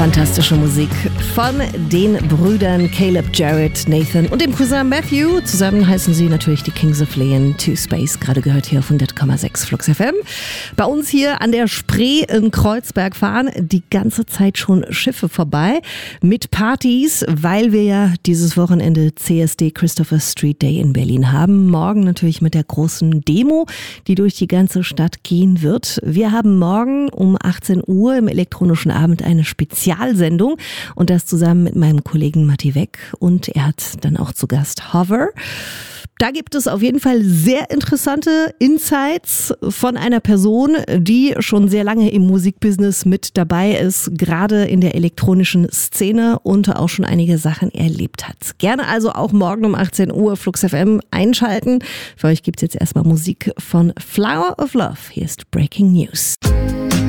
Fantastische Musik von den Brüdern Caleb, Jared, Nathan und dem Cousin Matthew. Zusammen heißen sie natürlich die Kings of Leon to Space. Gerade gehört hier auf 100,6 Flux FM. Bei uns hier an der Spree in Kreuzberg fahren die ganze Zeit schon Schiffe vorbei mit Partys, weil wir ja dieses Wochenende CSD Christopher Street Day in Berlin haben. Morgen natürlich mit der großen Demo, die durch die ganze Stadt gehen wird. Wir haben morgen um 18 Uhr im elektronischen Abend eine Spezialsendung und das zusammen mit meinem Kollegen Matti Weck, und er hat dann auch zu Gast Hover. Da gibt es auf jeden Fall sehr interessante Insights von einer Person, die schon sehr lange im Musikbusiness mit dabei ist, gerade in der elektronischen Szene, und auch schon einige Sachen erlebt hat. Gerne also auch morgen um 18 Uhr Flux FM einschalten. Für euch gibt es jetzt erstmal Musik von Flower of Love. Hier ist Breaking News.